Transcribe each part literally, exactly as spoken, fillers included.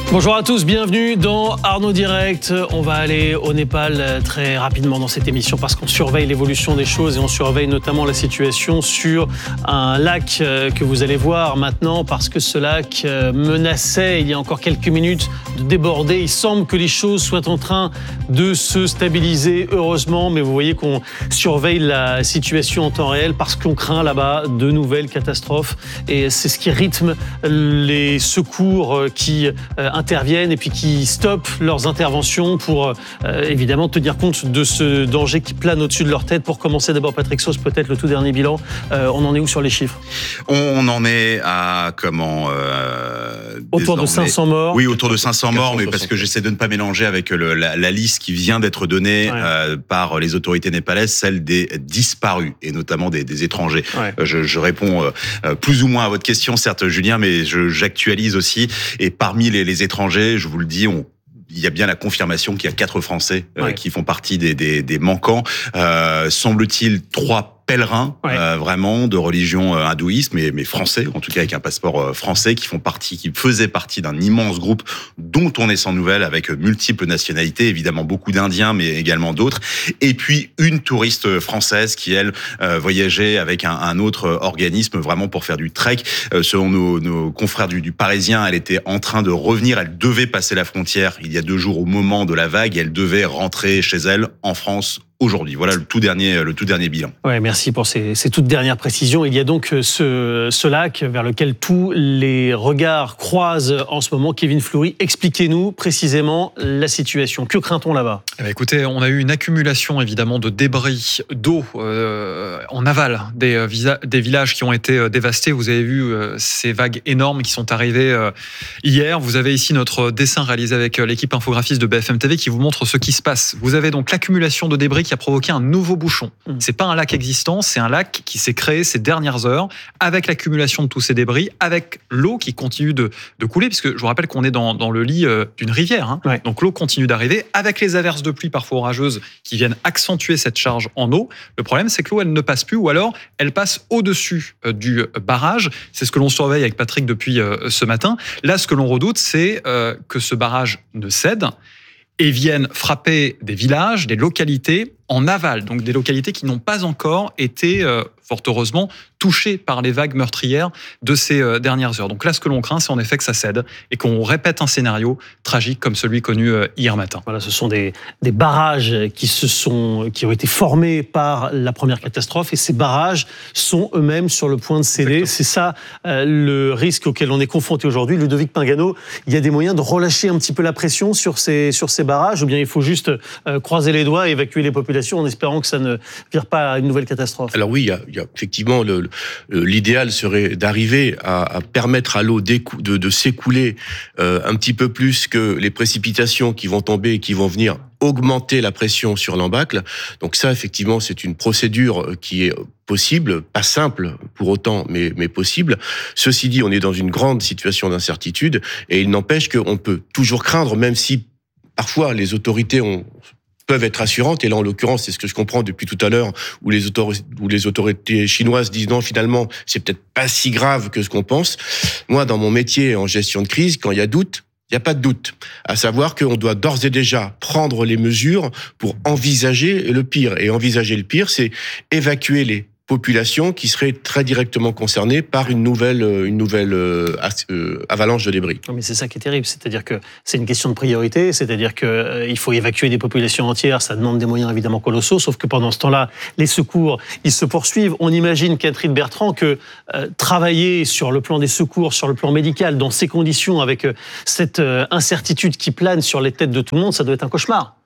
Bonjour à tous, bienvenue dans Arnaud Direct. On va aller au Népal très rapidement dans cette émission parce qu'on surveille l'évolution des choses et on surveille notamment la situation sur un lac que vous allez voir maintenant parce que ce lac menaçait il y a encore quelques minutes de déborder. Il semble que les choses soient en train de se stabiliser, heureusement, mais vous voyez qu'on surveille la situation en temps réel parce qu'on craint là-bas de nouvelles catastrophes et c'est ce qui rythme les secours qui interviennent et puis qui stoppent leurs interventions pour euh, évidemment tenir compte de ce danger qui plane au-dessus de leur tête. Pour commencer, d'abord Patrick Sauce, peut-être le tout dernier bilan. Euh, on en est où sur les chiffres ? On en est à comment euh, Autour de cinq cents morts. Oui, autour de cinq cents morts, mais parce que j'essaie de ne pas mélanger avec le, la, la liste qui vient d'être donnée ouais. euh, par les autorités népalaises, celle des disparus et notamment des, des étrangers. Ouais. Je, je réponds euh, plus ou moins à votre question, certes, Julien, mais je, j'actualise aussi. Et parmi les, les étrangers, je vous le dis, on il y a bien la confirmation qu'il y a quatre Français euh, ouais. qui font partie des, des, des manquants. Euh, semble-t-il, trois pèlerins, ouais. euh, vraiment, de religion euh, hindouiste, mais, mais français, en tout cas avec un passeport euh, français, qui font partie, qui faisaient partie d'un immense groupe dont on est sans nouvelles, avec multiples nationalités, évidemment beaucoup d'Indiens, mais également d'autres. Et puis, une touriste française qui, elle, euh, voyageait avec un, un autre organisme, vraiment pour faire du trek. Euh, selon nos, nos confrères du, du Parisien, elle était en train de revenir, elle devait passer la frontière il y a deux jours au moment de la vague, et elle devait rentrer chez elle, en France, aujourd'hui. Voilà le tout dernier, le tout dernier bilan. Ouais, merci pour ces, ces toutes dernières précisions. Il y a donc ce, ce lac vers lequel tous les regards croisent en ce moment. Kevin Fleury, expliquez-nous précisément la situation. Que craint-on là-bas ? Eh bien, écoutez, on a eu une accumulation évidemment de débris, d'eau euh, en aval des, visa- des villages qui ont été dévastés. Vous avez vu euh, ces vagues énormes qui sont arrivées euh, hier. Vous avez ici notre dessin réalisé avec l'équipe infographiste de B F M T V qui vous montre ce qui se passe. Vous avez donc l'accumulation de débris qui a provoqué un nouveau bouchon. Mmh. C'est pas un lac existant, c'est un lac qui s'est créé ces dernières heures avec l'accumulation de tous ces débris, avec l'eau qui continue de, de couler, puisque je vous rappelle qu'on est dans, dans le lit euh, d'une rivière. Hein. Ouais. Donc l'eau continue d'arriver, avec les averses de pluie parfois orageuses qui viennent accentuer cette charge en eau. Le problème, c'est que l'eau, elle ne passe plus, ou alors elle passe au-dessus euh, du barrage. C'est ce que l'on surveille avec Patrick depuis euh, ce matin. Là, ce que l'on redoute, c'est euh, que ce barrage ne cède et viennent frapper des villages, des localités en aval, donc des localités qui n'ont pas encore été, euh, fort heureusement, touchées par les vagues meurtrières de ces euh, dernières heures. Donc là, ce que l'on craint, c'est en effet que ça cède et qu'on répète un scénario tragique comme celui connu euh, hier matin. Voilà, ce sont des, des barrages qui, se sont, qui ont été formés par la première catastrophe et ces barrages sont eux-mêmes sur le point de céder. Exactement. C'est ça euh, le risque auquel on est confronté aujourd'hui. Ludovic Pingano, il y a des moyens de relâcher un petit peu la pression sur ces, sur ces barrages ou bien il faut juste euh, croiser les doigts et évacuer les populations en espérant que ça ne vire pas à une nouvelle catastrophe. Alors oui, il y a, il y a effectivement le, le, l'idéal serait d'arriver à, à permettre à l'eau de, de s'écouler euh, un petit peu plus que les précipitations qui vont tomber et qui vont venir augmenter la pression sur l'embâcle. Donc ça, effectivement, c'est une procédure qui est possible, pas simple pour autant, mais, mais possible. Ceci dit, on est dans une grande situation d'incertitude et il n'empêche qu'on peut toujours craindre, même si parfois les autorités ont peuvent être assurantes, et là en l'occurrence c'est ce que je comprends depuis tout à l'heure, où les autorités, où les autorités chinoises disent non, finalement c'est peut-être pas si grave que ce qu'on pense. Moi, dans mon métier en gestion de crise, quand il y a doute, il n'y a pas de doute, à savoir qu'on doit d'ores et déjà prendre les mesures pour envisager le pire, et envisager le pire, c'est évacuer les population qui serait très directement concernée par une nouvelle, une nouvelle euh, avalanche de débris. Mais c'est ça qui est terrible, c'est-à-dire que c'est une question de priorité, c'est-à-dire qu'il euh, faut évacuer des populations entières, ça demande des moyens évidemment colossaux, sauf que pendant ce temps-là, les secours, ils se poursuivent. On imagine, Catherine Bertrand, que euh, travailler sur le plan des secours, sur le plan médical, dans ces conditions, avec euh, cette euh, incertitude qui plane sur les têtes de tout le monde, ça doit être un cauchemar.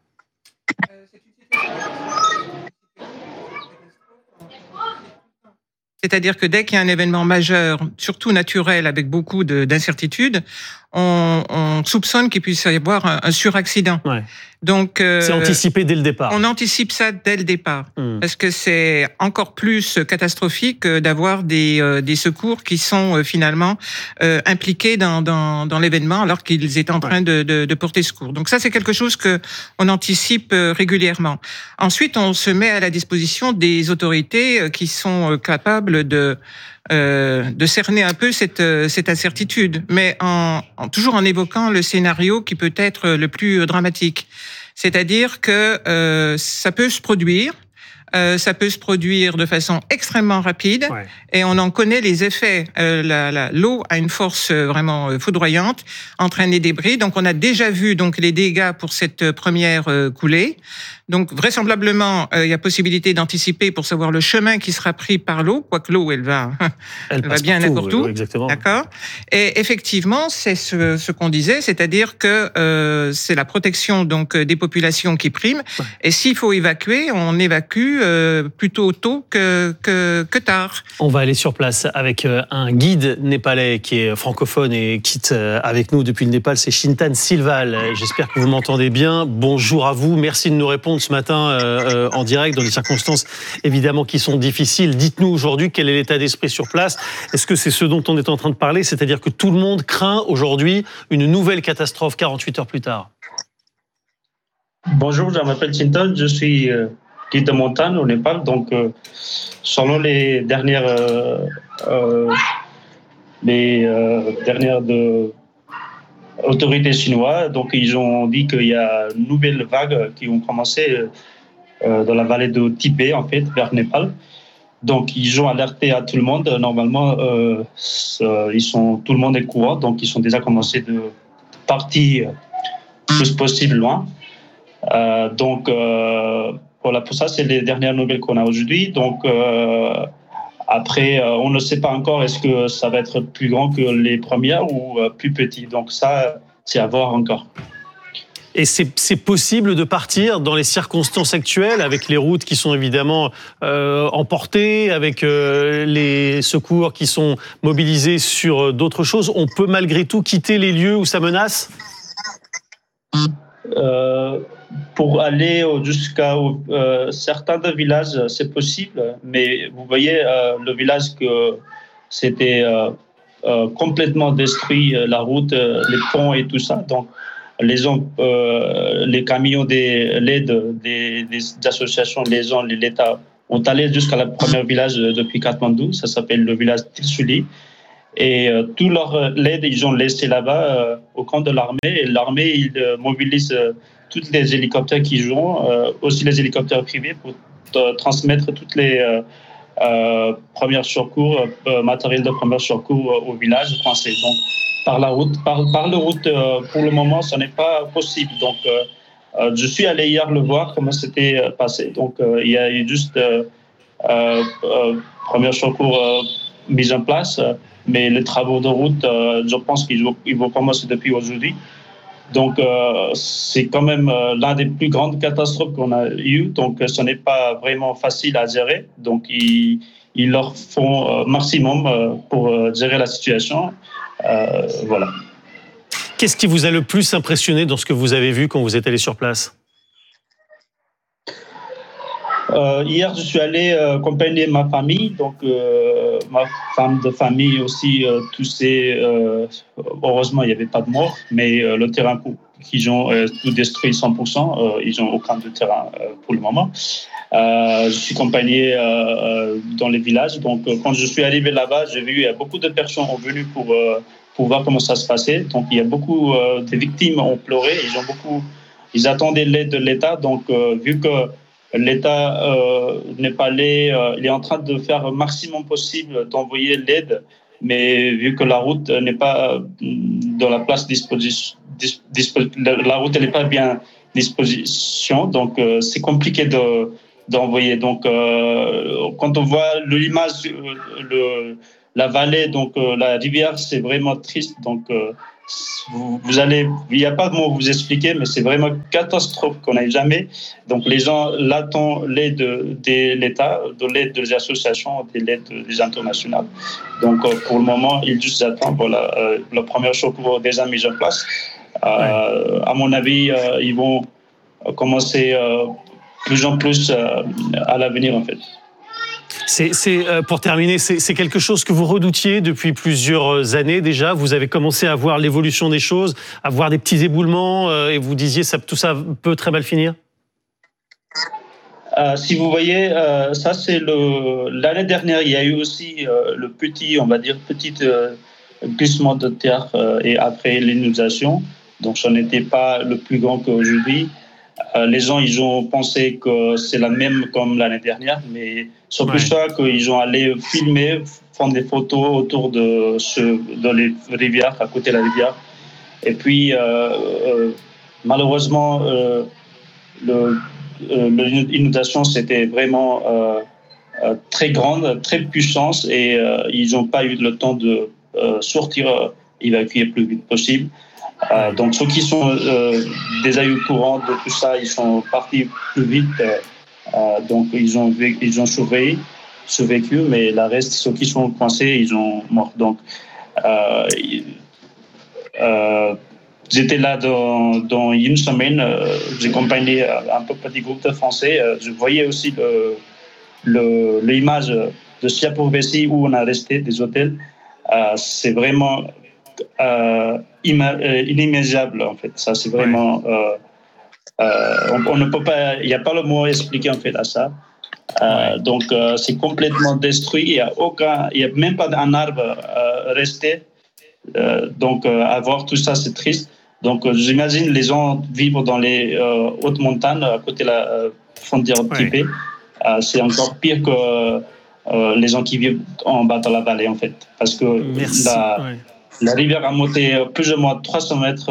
C'est-à-dire que dès qu'il y a un événement majeur, surtout naturel, avec beaucoup de, d'incertitudes, on, on soupçonne qu'il puisse y avoir un, un suraccident. Ouais. Donc, euh, c'est anticipé dès le départ. On anticipe ça dès le départ, mmh. parce que c'est encore plus catastrophique d'avoir des, euh, des secours qui sont euh, finalement euh, impliqués dans, dans, dans l'événement alors qu'ils étaient en train ouais. de, de, de porter secours. Donc ça, c'est quelque chose que on anticipe euh, régulièrement. Ensuite, on se met à la disposition des autorités euh, qui sont euh, capables de euh, de cerner un peu cette, cette incertitude, mais en, en, toujours en évoquant le scénario qui peut être le plus dramatique. C'est-à-dire que euh, ça peut se produire, Euh, ça peut se produire de façon extrêmement rapide, ouais. Et on en connaît les effets. Euh, la, la, l'eau a une force vraiment foudroyante, entraîne des débris. Donc on a déjà vu donc les dégâts pour cette première euh, coulée. Donc vraisemblablement, euh, il y a possibilité d'anticiper pour savoir le chemin qui sera pris par l'eau, quoique l'eau, elle va, elle, elle va bien n'importe où. Exactement. D'accord. Et effectivement, c'est ce, ce qu'on disait, c'est-à-dire que euh, c'est la protection donc des populations qui prime. Ouais. Et s'il faut évacuer, on évacue euh, plutôt tôt que, que que tard. On va aller sur place avec un guide népalais qui est francophone et quitte avec nous depuis le Népal, c'est Chintan Silval. J'espère que vous m'entendez bien. Bonjour à vous. Merci de nous répondre ce matin euh, en direct dans des circonstances évidemment qui sont difficiles. Dites-nous aujourd'hui quel est l'état d'esprit sur place. Est-ce que c'est ce dont on est en train de parler, c'est-à-dire que tout le monde craint aujourd'hui une nouvelle catastrophe quarante-huit heures plus tard? Bonjour, je m'appelle Chintan, je suis euh, guide de montagne au Népal. Donc, euh, selon les dernières, euh, euh, les euh, dernières de, autorités chinoises, donc ils ont dit qu'il y a une nouvelle vague qui ont commencé euh, dans la vallée de Tibet, en fait, vers Népal. Donc, ils ont alerté à tout le monde. Normalement, euh, ils sont, tout le monde est courant, donc ils ont déjà commencé de partir le plus possible loin. Euh, donc, euh, voilà, pour ça, c'est les dernières nouvelles qu'on a aujourd'hui. Donc, euh, après, euh, on ne sait pas encore est-ce que ça va être plus grand que les premières ou euh, plus petit. Donc, ça, c'est à voir encore. Et c'est, c'est possible de partir dans les circonstances actuelles, avec les routes qui sont évidemment euh, emportées, avec euh, les secours qui sont mobilisés sur d'autres choses. On peut malgré tout quitter les lieux où ça menace ? euh, Pour aller jusqu'à euh, certains villages, c'est possible. Mais vous voyez, euh, le village que c'était euh, euh, complètement détruit, la route, les ponts et tout ça. Donc, les, gens, euh, les camions de l'aide des, des associations, les gens, l'État ont allé jusqu'à le premier village depuis Katmandou. Ça s'appelle le village Tilsuli. Et euh, tout leur aide, ils ont laissé là-bas euh, au camp de l'armée. Et l'armée, ils euh, mobilisent euh, tous les hélicoptères qu'ils ont, euh, aussi les hélicoptères privés, pour euh, transmettre toutes les euh, euh, premiers secours, euh, matériel de premiers secours euh, au village français. Donc, par la route, par, par la route, euh, pour le moment, ce n'est pas possible. Donc, euh, euh, je suis allé hier le voir comment c'était passé. Donc, euh, il y a eu juste euh, euh, euh, premiers secours euh, mis en place. Euh, Mais les travaux de route, euh, je pense qu'ils vont, ils vont commencer depuis aujourd'hui. Donc, euh, c'est quand même euh, l'un des plus grandes catastrophes qu'on a eues. Donc, ce n'est pas vraiment facile à gérer. Donc, ils, ils leur font euh, maximum euh, pour euh, gérer la situation. Euh, voilà. Qu'est-ce qui vous a le plus impressionné dans ce que vous avez vu quand vous êtes allé sur place ? Euh, hier, je suis allé euh, accompagner ma famille, donc euh, ma femme de famille aussi, euh, tous ces, euh, heureusement, il n'y avait pas de mort, mais euh, le terrain qu'ils ont euh, tout détruit cent pour cent, euh, ils n'ont aucun de terrain euh, pour le moment. Euh, je suis accompagné euh, dans les villages, donc euh, quand je suis arrivé là-bas, j'ai vu qu'il y a beaucoup de personnes sont venues pour, euh, pour voir comment ça se passait. Donc il y a beaucoup euh, de victimes ont pleuré, ils ont beaucoup, ils attendaient l'aide de l'État, donc euh, vu que l'État euh, népalais, euh, il est en train de faire le maximum possible d'envoyer l'aide, mais vu que la route n'est pas dans la place disposition, dispo, la route n'est pas bien disposition, donc euh, c'est compliqué de, d'envoyer. Donc, euh, quand on voit l'image, le, la vallée, donc euh, la rivière, c'est vraiment triste. Donc, euh, Vous, vous allez, il n'y a pas de mots pour vous expliquer, mais c'est vraiment une catastrophe qu'on n'a jamais. Donc les gens l'attendent l'aide de, de l'État, de l'aide des associations, de l'aide des internationales. Donc euh, pour le moment, ils juste attendent. Voilà, euh, le premier secours déjà mis en place. Euh, ouais. À mon avis, euh, ils vont commencer euh, plus en plus euh, à l'avenir en fait. C'est, c'est, pour terminer, c'est, c'est quelque chose que vous redoutiez depuis plusieurs années déjà. Vous avez commencé à voir l'évolution des choses, à voir des petits éboulements, et vous disiez que tout ça peut très mal finir. Euh, si vous voyez, euh, ça c'est le l'année dernière, il y a eu aussi euh, le petit, on va dire, petit euh, glissement de terre euh, et après l'inondation. Donc, ça n'était pas le plus grand qu'aujourd'hui. Euh, les gens, ils ont pensé que c'est la même comme l'année dernière, mais c'est plus ça qu'ils ont allé filmer, prendre des photos autour de ce, de les rivières, à côté de la rivière. Et puis, euh, euh, malheureusement, euh, le Euh, l'inondation, c'était vraiment euh, euh, très grande, très puissante et euh, ils n'ont pas eu le temps de euh, sortir, euh, évacuer le plus vite possible. Euh, donc ceux qui sont euh, déjà eu courant de tout ça, ils sont partis plus vite. Euh, donc ils ont, ils ont survécu, survécu, mais le reste, ceux qui sont coincés, ils ont mort. Donc euh, euh, j'étais là dans, dans une semaine, euh, j'ai accompagné un peu petit groupe de Français. Euh, je voyais aussi le, le, l'image de Siapovesi où on a resté des hôtels. Euh, c'est vraiment euh, ima- euh, inimaginable en fait. Ça, c'est vraiment. Euh, euh, on, on ne peut pas. Il n'y a pas le mot à expliquer en fait à ça. Euh, donc euh, c'est complètement détruit. Il n'y a aucun. Il n'y a même pas un arbre euh, resté. Euh, donc euh, à voir tout ça, c'est triste. Donc, euh, j'imagine les gens vivre dans les euh, hautes montagnes à côté de la euh, frontière de Tibet. Ouais. Euh, c'est encore pire que euh, les gens qui vivent en bas de la vallée, en fait. Parce que la, ouais. la rivière a monté plus ou moins trois cents mètres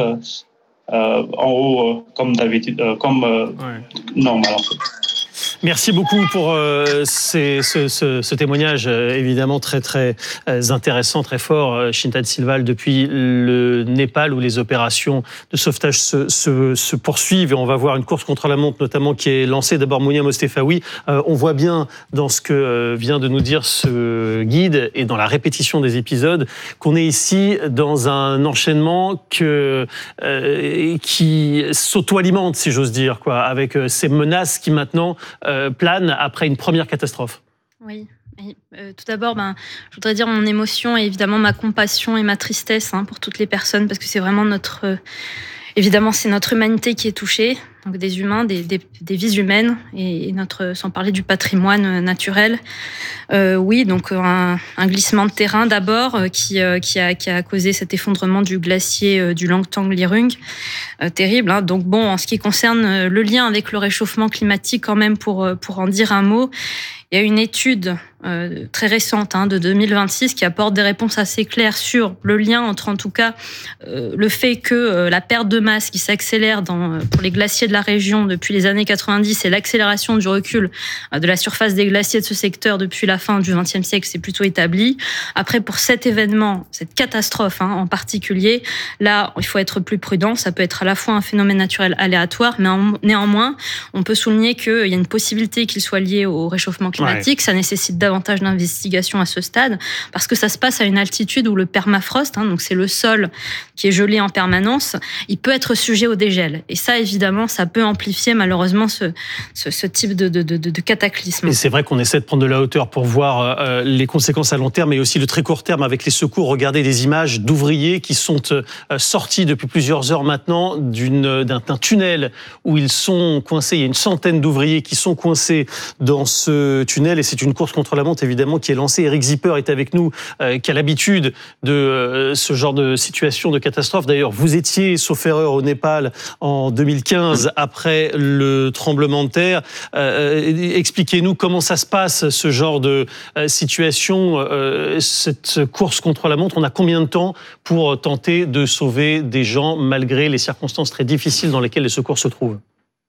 euh, en haut, euh, comme d'habitude, euh, comme euh, ouais. normal, en fait. Merci beaucoup pour euh, ces, ce, ce, ce témoignage euh, évidemment très très euh, intéressant, très fort, euh, Shinta Silval, depuis le Népal où les opérations de sauvetage se, se, se poursuivent et on va voir une course contre la montre notamment qui est lancée. D'abord Mounia Mostefaoui, euh, on voit bien dans ce que euh, vient de nous dire ce guide et dans la répétition des épisodes qu'on est ici dans un enchaînement que, euh, qui s'auto-alimente, si j'ose dire, quoi, avec euh, ces menaces qui maintenant Euh, plane après une première catastrophe. Oui. Euh, tout d'abord, ben, je voudrais dire mon émotion et évidemment ma compassion et ma tristesse hein, pour toutes les personnes parce que c'est vraiment notre... Euh, évidemment, c'est notre humanité qui est touchée, donc des humains, des, des, des vies humaines et, et notre, sans parler du patrimoine naturel. Euh, oui, donc un, un glissement de terrain d'abord euh, qui, euh, qui, a, qui a causé cet effondrement du glacier euh, du Langtang Lirung. Euh, terrible. Hein. Donc bon, en ce qui concerne euh, le lien avec le réchauffement climatique, quand même, pour, euh, pour en dire un mot, il y a une étude euh, très récente hein, de deux mille vingt-six qui apporte des réponses assez claires sur le lien entre, en tout cas, euh, le fait que euh, la perte de masse qui s'accélère dans, euh, pour les glaciers de la région depuis les années quatre-vingt-dix et l'accélération du recul euh, de la surface des glaciers de ce secteur depuis la fin du vingtième siècle, c'est plutôt établi. Après, pour cet événement, cette catastrophe hein, en particulier, là, il faut être plus prudent. Ça peut être à la fois un phénomène naturel aléatoire, mais en, néanmoins, on peut souligner qu'il y a une possibilité qu'il soit lié au réchauffement climatique. Ouais. Ça nécessite davantage d'investigation à ce stade, parce que ça se passe à une altitude où le permafrost, hein, donc c'est le sol qui est gelé en permanence, il peut être sujet au dégel. Et ça, évidemment, ça peut amplifier malheureusement ce, ce, ce type de, de, de, de cataclysme. Et c'est vrai qu'on essaie de prendre de la hauteur pour voir euh, les conséquences à long terme, mais aussi le très court terme avec les secours. Regardez des images d'ouvriers qui sont euh, sortis depuis plusieurs heures maintenant d'une, d'un, d'un tunnel où ils sont coincés. Il y a une centaine d'ouvriers qui sont coincés dans ce tunnel et c'est une course contre la montre évidemment qui est lancée. Eric Zipper est avec nous, euh, qui a l'habitude de euh, ce genre de situation, de catastrophe. D'ailleurs, vous étiez, sauf erreur, au Népal en deux mille quinze après le tremblement de terre. Euh, expliquez-nous comment ça se passe, ce genre de euh, situation, euh, cette course contre la montre. On a combien de temps pour tenter de sauver des gens malgré les circonstances très difficiles dans lesquelles les secours se trouvent?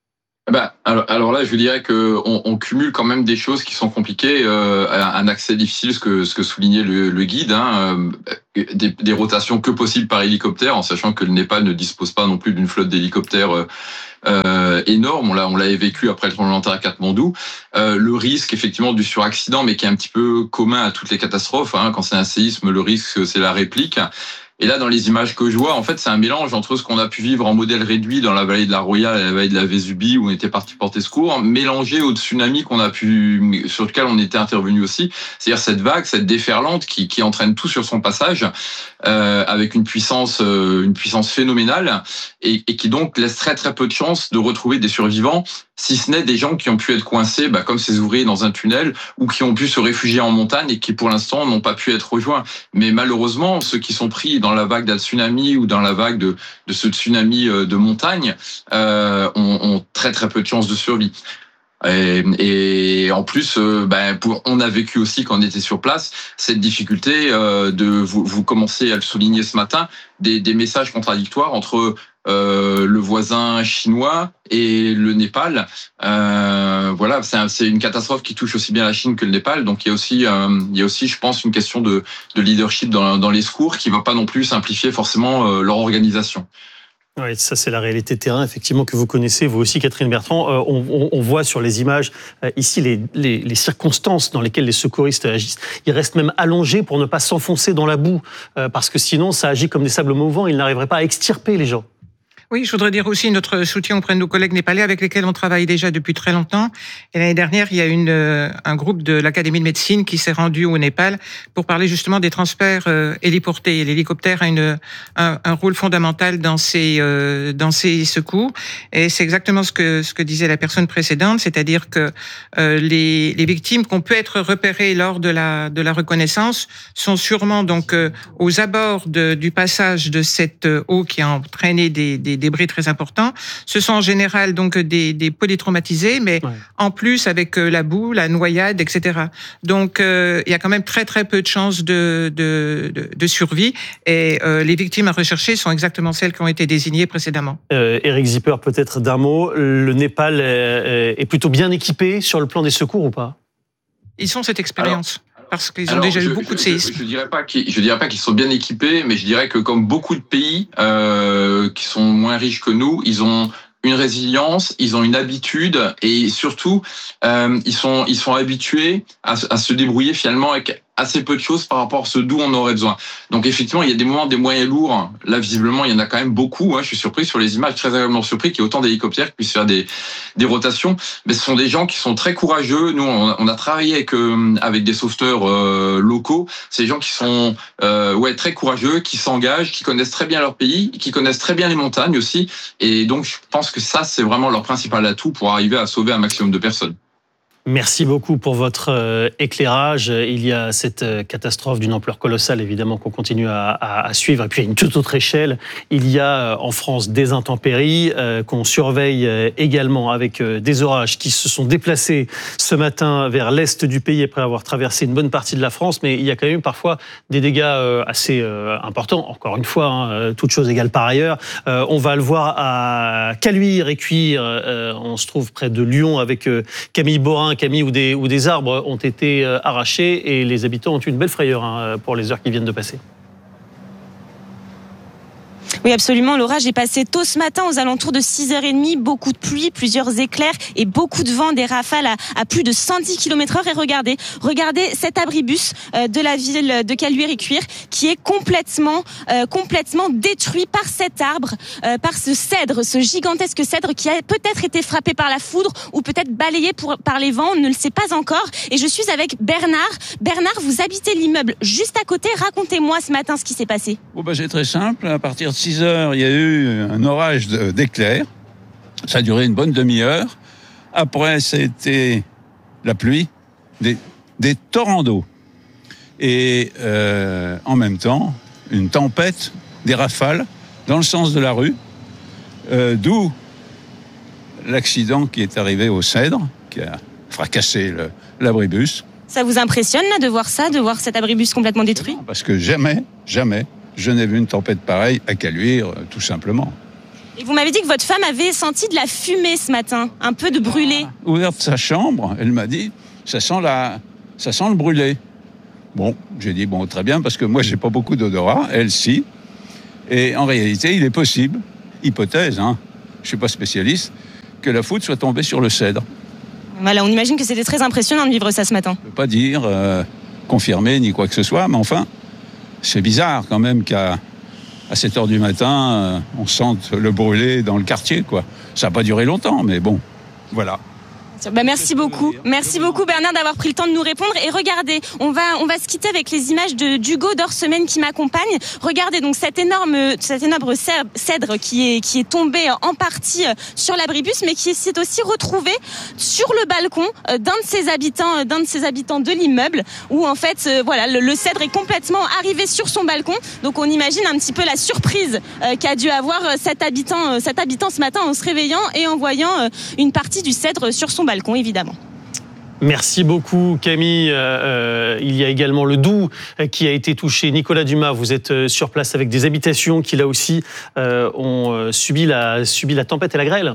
Ben, alors, alors là, je vous dirais que on, on cumule quand même des choses qui sont compliquées, euh, un accès difficile, ce que ce que soulignait le, le guide, hein, euh, des, des rotations que possibles par hélicoptère, en sachant que le Népal ne dispose pas non plus d'une flotte d'hélicoptères euh, euh, énorme. On l'a on l'avait vécu après le tremblement de terre à Katmandou. Euh, le risque effectivement du suraccident, mais qui est un petit peu commun à toutes les catastrophes. Hein, quand c'est un séisme, le risque c'est la réplique. Et là, dans les images que je vois, en fait, c'est un mélange entre ce qu'on a pu vivre en modèle réduit dans la vallée de la Roya et la vallée de la Vésubie, où on était parti porter secours, mélangé au tsunami qu'on a pu, sur lequel on était intervenu aussi. C'est-à-dire cette vague, cette déferlante qui, qui entraîne tout sur son passage, euh, avec une puissance, euh, une puissance phénoménale, et, et qui donc laisse très très peu de chances de retrouver des survivants. si ce n'est des gens qui ont pu être coincés, bah, comme ces ouvriers dans un tunnel, ou qui ont pu se réfugier en montagne et qui pour l'instant n'ont pas pu être rejoints. Mais malheureusement, ceux qui sont pris dans la vague d'un tsunami ou dans la vague de, de ce tsunami de montagne euh, ont, ont très très peu de chances de survie. Et, et en plus, euh, ben, pour, on a vécu aussi quand on était sur place cette difficulté euh, de, vous, vous commencez à le souligner ce matin, des, des messages contradictoires entre euh, le voisin chinois et le Népal. Euh, voilà, c'est, un, c'est une catastrophe qui touche aussi bien la Chine que le Népal. Donc il y a aussi, euh, il y a aussi, je pense, une question de, de leadership dans, dans les secours qui va pas non plus simplifier forcément euh, leur organisation. Oui, ça c'est la réalité terrain, effectivement, que vous connaissez, vous aussi, Catherine Bertrand. Euh, on, on, on voit sur les images euh, ici les, les, les circonstances dans lesquelles les secouristes agissent. Ils restent même allongés pour ne pas s'enfoncer dans la boue, euh, parce que sinon ça agit comme des sables mouvants, ils n'arriveraient pas à extirper les gens. Oui, je voudrais dire aussi notre soutien auprès de nos collègues népalais avec lesquels on travaille déjà depuis très longtemps. Et l'année dernière, il y a une, un groupe de l'Académie de médecine qui s'est rendu au Népal pour parler justement des transferts euh, héliportés. Et l'hélicoptère a une, un, un rôle fondamental dans ces, euh, dans ces secours. Et c'est exactement ce que, ce que disait la personne précédente, c'est-à-dire que euh, les, les victimes qu'on peut être repérées lors de la, de la reconnaissance sont sûrement donc euh, aux abords de, du passage de cette eau qui a entraîné des, des débris très importants. Ce sont en général donc des, des polytraumatisés, mais ouais. en plus avec la boue, la noyade, et cetera. Donc euh, il y a quand même très très peu de chances de, de, de, de survie. Et euh, les victimes à rechercher sont exactement celles qui ont été désignées précédemment. Euh, Éric Zipper, peut-être d'un mot. Le Népal est plutôt bien équipé sur le plan des secours ou pas ? Ils ont cette expérience. Alors, parce qu'ils ont Alors, déjà je, eu beaucoup je, de séismes. Je, je dirais pas qu'ils, je dirais pas qu'ils sont bien équipés, mais je dirais que comme beaucoup de pays euh, qui sont moins riches que nous, ils ont une résilience, ils ont une habitude et surtout euh, ils sont ils sont habitués à, à se débrouiller finalement avec assez peu de choses par rapport à ce dont on aurait besoin. Donc effectivement, il y a des moments des moyens lourds. Là, visiblement, il y en a quand même beaucoup. Hein. Je suis surpris sur les images, très agréablement surpris qu'il y ait autant d'hélicoptères qui puissent faire des, des rotations. Mais ce sont des gens qui sont très courageux. Nous, on a, on a travaillé avec, euh, avec des sauveteurs euh, locaux. C'est des gens qui sont euh, ouais, très courageux, qui s'engagent, qui connaissent très bien leur pays, qui connaissent très bien les montagnes aussi. Et donc, je pense que ça, c'est vraiment leur principal atout pour arriver à sauver un maximum de personnes. Merci beaucoup pour votre euh, éclairage. Il y a cette euh, catastrophe d'une ampleur colossale, évidemment, qu'on continue à, à, à suivre. Et puis, à une toute autre échelle, il y a euh, en France des intempéries euh, qu'on surveille euh, également avec euh, des orages qui se sont déplacés ce matin vers l'est du pays après avoir traversé une bonne partie de la France. Mais il y a quand même parfois des dégâts euh, assez euh, importants. Encore une fois, hein, toutes choses égales par ailleurs. Euh, on va le voir à Caluire et Cuire. Euh, on se trouve près de Lyon avec euh, Camille Borin. Camille, où des, où des arbres ont été arrachés et les habitants ont eu une belle frayeur hein, pour les heures qui viennent de passer. Oui, absolument. L'orage est passé tôt ce matin aux alentours de six heures trente. Beaucoup de pluie, plusieurs éclairs et beaucoup de vent, des rafales à, à plus de cent dix kilomètres heure. Et regardez, regardez cet abribus de la ville de Caluire et Cuire qui est complètement, euh, complètement détruit par cet arbre, euh, par ce cèdre, ce gigantesque cèdre qui a peut-être été frappé par la foudre ou peut-être balayé pour, par les vents. On ne le sait pas encore. Et je suis avec Bernard. Bernard, vous habitez l'immeuble juste à côté. Racontez-moi ce matin ce qui s'est passé. Bon, ben, c'est très simple. À partir de six heures, il y a eu un orage d'éclairs. Ça a duré une bonne demi-heure. Après, c'était la pluie, des, des torrents d'eau. Et euh, en même temps, une tempête, des rafales dans le sens de la rue. Euh, d'où l'accident qui est arrivé au cèdre, qui a fracassé le, l'abribus. Ça vous impressionne là, de voir ça, de voir cet abribus complètement détruit ? Parce que jamais, jamais, je n'ai vu une tempête pareille à Caluire, tout simplement. Et vous m'avez dit que votre femme avait senti de la fumée ce matin, un peu de brûlé. Ouverte sa chambre, elle m'a dit, ça sent, la, ça sent le brûlé. Bon, j'ai dit, bon, très bien, parce que moi, j'ai pas beaucoup d'odorat, elle, si. Et en réalité, il est possible, hypothèse, hein, je suis pas spécialiste, que la foudre soit tombée sur le cèdre. Voilà, on imagine que c'était très impressionnant de vivre ça ce matin. Je ne peux pas dire euh, confirmer ni quoi que ce soit, mais enfin, c'est bizarre quand même qu'à à sept heures du matin, euh, on sente le brûlé dans le quartier, quoi. Ça n'a pas duré longtemps, mais bon, voilà. Bah merci beaucoup, merci beaucoup Bernard d'avoir pris le temps de nous répondre. Et regardez, on va on va se quitter avec les images de d'Hugo Dorsemène qui m'accompagne. Regardez donc cet énorme cet énorme cèdre qui est qui est tombé en partie sur l'abribus, mais qui s'est aussi retrouvé sur le balcon d'un de ses habitants d'un de ses habitants de l'immeuble, où en fait voilà le, le cèdre est complètement arrivé sur son balcon. Donc on imagine un petit peu la surprise qu'a dû avoir cet habitant cet habitant ce matin en se réveillant et en voyant une partie du cèdre sur son balcon, évidemment. Merci beaucoup Camille. Euh, il y a également le Doubs qui a été touché. Nicolas Dumas, vous êtes sur place avec des habitations qui là aussi euh, ont subi la, subi la tempête et la grêle.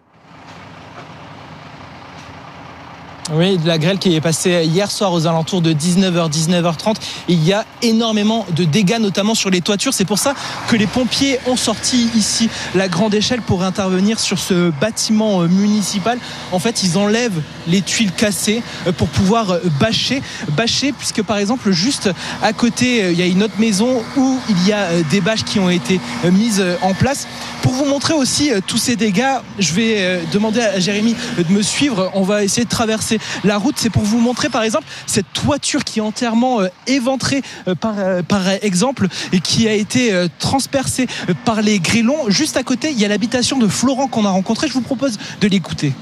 Oui, de la grêle qui est passée hier soir aux alentours de dix-neuf heures, dix-neuf heures trente. Il y a énormément de dégâts, notamment sur les toitures. C'est pour ça que les pompiers ont sorti ici la grande échelle pour intervenir sur ce bâtiment municipal. En fait, ils enlèvent les tuiles cassées pour pouvoir bâcher. Bâcher, puisque par exemple, juste à côté, il y a une autre maison où il y a des bâches qui ont été mises en place. Pour vous montrer aussi tous ces dégâts, je vais demander à Jérémy de me suivre. On va essayer de traverser la route. C'est pour vous montrer par exemple cette toiture qui est entièrement éventrée par, par exemple et qui a été transpercée par les grêlons. Juste à côté, il y a l'habitation de Florent qu'on a rencontré. Je vous propose de l'écouter.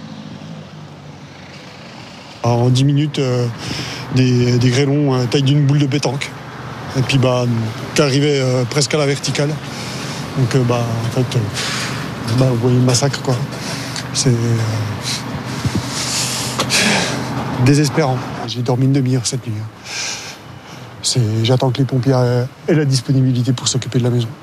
En dix minutes, euh, des, des grêlons euh, taille d'une boule de pétanque. Et puis bah, qui arrivait euh, presque à la verticale. Donc euh, bah, en fait, euh, bah, vous voyez le massacre quoi. C'est euh, désespérant. J'ai dormi une demi-heure cette nuit. C'est, j'attends que les pompiers aient la disponibilité pour s'occuper de la maison.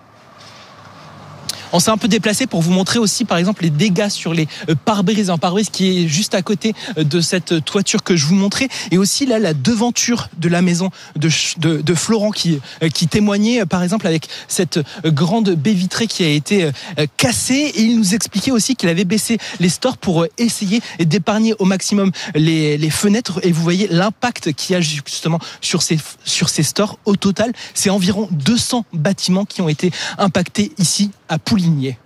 On s'est un peu déplacé pour vous montrer aussi, par exemple, les dégâts sur les pare-brises. Un pare-brise qui est juste à côté de cette toiture que je vous montrais. Et aussi, là, la devanture de la maison de, de, de Florent qui, qui témoignait, par exemple, avec cette grande baie vitrée qui a été cassée. Et il nous expliquait aussi qu'il avait baissé les stores pour essayer d'épargner au maximum les, les fenêtres. Et vous voyez l'impact qu'il y a justement sur ces, sur ces stores. Au total, c'est environ deux cents bâtiments qui ont été impactés ici à Pouligny.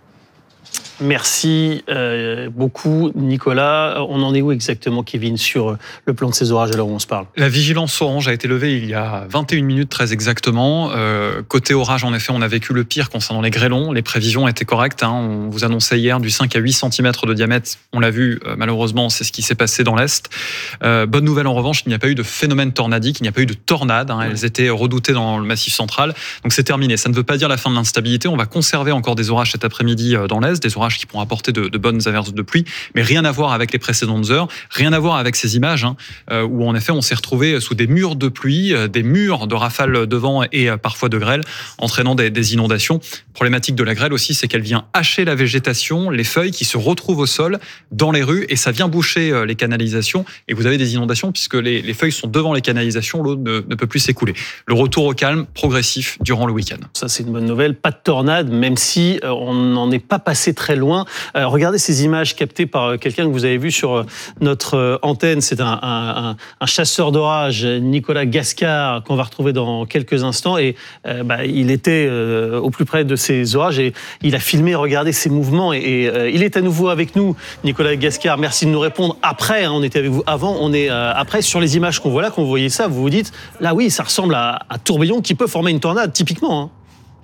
Merci euh, beaucoup Nicolas. On en est où exactement Kevin sur le plan de ces orages à l'heure où on se parle? La vigilance orange a été levée il y a vingt et une minutes très exactement. Euh, côté orage, en effet, on a vécu le pire concernant les grêlons. Les prévisions étaient correctes. Hein. On vous annonçait hier du cinq à huit centimètres de diamètre. On l'a vu, euh, malheureusement, c'est ce qui s'est passé dans l'Est. Euh, bonne nouvelle en revanche, il n'y a pas eu de phénomène tornadique, il n'y a pas eu de tornades. Hein. Elles étaient redoutées dans le Massif central. Donc c'est terminé. Ça ne veut pas dire la fin de l'instabilité. On va conserver encore des orages cet après-midi dans l'Est, des orages qui pourront apporter de, de bonnes averses de pluie, mais rien à voir avec les précédentes heures, rien à voir avec ces images hein, euh, où en effet on s'est retrouvé sous des murs de pluie, euh, des murs de rafales de vent et euh, parfois de grêle, entraînant des, des inondations. Problématique de la grêle aussi, c'est qu'elle vient hacher la végétation, les feuilles qui se retrouvent au sol, dans les rues, et ça vient boucher euh, les canalisations, et vous avez des inondations puisque les, les feuilles sont devant les canalisations, l'eau ne, ne peut plus s'écouler. Le retour au calme progressif durant le week-end. Ça c'est une bonne nouvelle, pas de tornade, même si euh, on n'en est pas passé très loin. Euh, regardez ces images captées par quelqu'un que vous avez vu sur notre antenne. C'est un, un, un chasseur d'orage, Nicolas Gascard, qu'on va retrouver dans quelques instants. Et euh, bah, il était euh, au plus près de ces orages et il a filmé, regardez ses mouvements. Et, et euh, il est à nouveau avec nous, Nicolas Gascard. Merci de nous répondre. Après, hein, on était avec vous avant, on est euh, après sur les images qu'on voit là, qu'on voyait ça. Vous vous dites, là oui, ça ressemble à un tourbillon qui peut former une tornade, typiquement. Hein.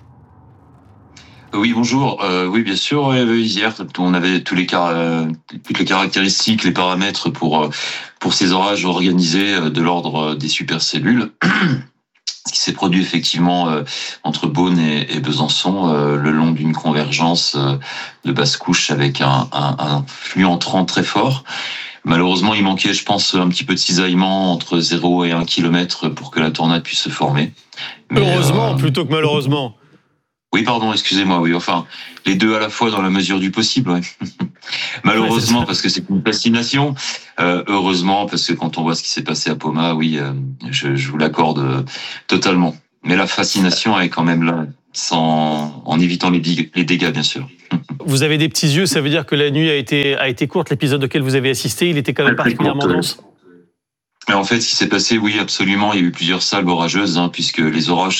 Oui, bonjour. Euh, oui, bien sûr. Hier, on avait tous les car- euh, toutes les caractéristiques, les paramètres pour pour ces orages organisés de l'ordre des supercellules. Ce qui s'est produit effectivement euh, entre Beaune et, et Besançon, euh, le long d'une convergence euh, de basse couche avec un, un, un flux entrant très fort. Malheureusement, il manquait, je pense, un petit peu de cisaillement entre zéro et un kilomètre pour que la tornade puisse se former. Mais, heureusement, euh, plutôt que malheureusement. Oui, pardon, excusez-moi, oui, enfin, les deux à la fois dans la mesure du possible, ouais. Malheureusement, ouais, parce que c'est une fascination. Euh, heureusement, parce que quand on voit ce qui s'est passé à Poma, oui, euh, je, je vous l'accorde euh, totalement. Mais la fascination est quand même là, sans, en évitant les, dig- les dégâts, bien sûr. Vous avez des petits yeux, ça veut dire que la nuit a été, a été courte. L'épisode auquel vous avez assisté, il était quand même particulièrement dense. Mais en fait, ce qui s'est passé, oui, absolument, il y a eu plusieurs salves orageuses, hein, puisque les orages